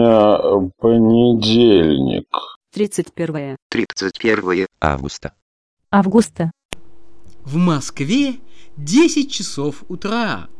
Сегодня понедельник. 31 августа. В Москве 10 часов утра.